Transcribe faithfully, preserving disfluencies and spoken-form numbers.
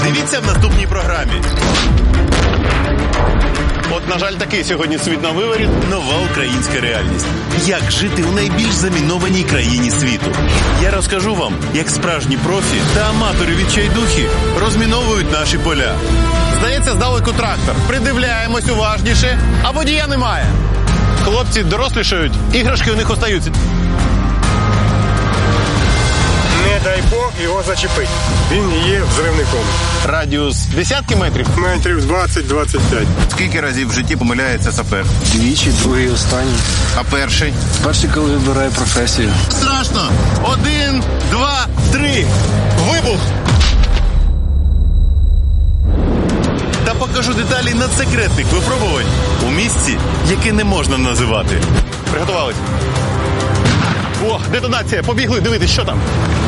Дивіться в наступній програмі. От, на жаль, такий сьогодні світ на виворіт. Нова українська реальність. Як жити у найбільш замінованій країні світу. Я розкажу вам, як справжні профі та аматори відчайдухи розміновують наші поля. Здається, здалеку трактор. Придивляємось уважніше, а водія немає. Хлопці дорослішають, іграшки у них остаються. Не дай Бог його зачепить. Він є взривником. Радіус десятки метрів? Метрів двадцять-двадцять п'ять. Скільки разів в житті помиляється сапер? Двічі, другий, останній. А перший? Перший, коли вибирає професію. Страшно! Один, два, три. Вибух! Та покажу деталі надсекретних випробувань у місці, яке не можна називати. Приготувались? О, детонація! Побігли, дивитись, що там.